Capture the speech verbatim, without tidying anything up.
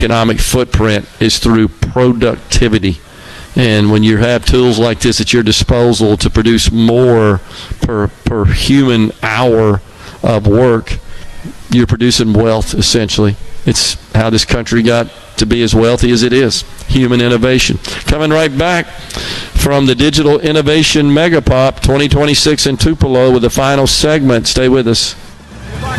economic footprint is through productivity. And when you have tools like this at your disposal to produce more per per human hour of work, you're producing wealth, essentially. It's how this country got to be as wealthy as it is. Human innovation. Coming right back from the Digital Innovation Megapop twenty twenty-six in Tupelo with the final segment. Stay with us.